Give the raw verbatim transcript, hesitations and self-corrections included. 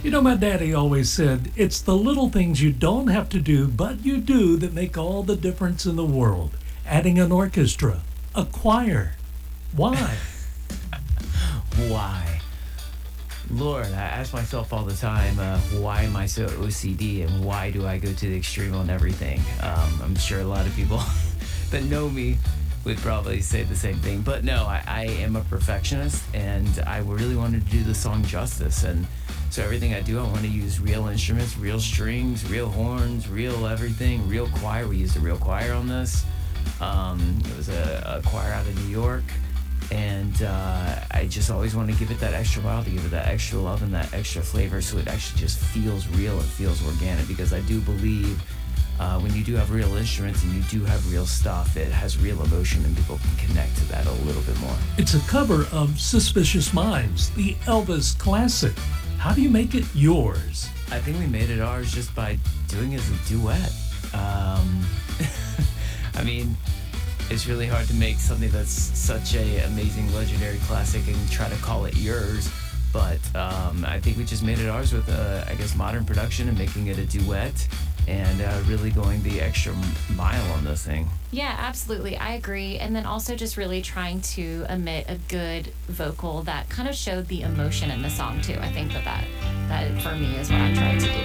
You know, my daddy always said, it's the little things you don't have to do, but you do that make all the difference in the world. Adding an orchestra, a choir. Why? Why? Lord, I ask myself all the time, uh, why am I so O C D and why do I go to the extreme on everything? Um, I'm sure a lot of people that know me would probably say the same thing. But no, I, I am a perfectionist and I really wanted to do the song justice. And so everything I do, I want to use real instruments, real strings, real horns, real everything, real choir. We used a real choir on this. Um, it was a, a choir out of New York. And uh, I just always want to give it that extra mile, to give it that extra love and that extra flavor so it actually just feels real and feels organic, because I do believe uh, when you do have real instruments and you do have real stuff, it has real emotion and people can connect to that a little bit more. It's a cover of Suspicious Minds, the Elvis classic. How do you make it yours? I think we made it ours just by doing it as a duet. Um, I mean, it's really hard to make something that's such a amazing, legendary classic and try to call it yours. But um, I think we just made it ours with, uh, I guess, modern production and making it a duet and uh, really going the extra mile on this thing. Yeah, absolutely. I agree. And then also just really trying to emit a good vocal that kind of showed the emotion in the song, too. I think that that, that for me is what I'm trying to do.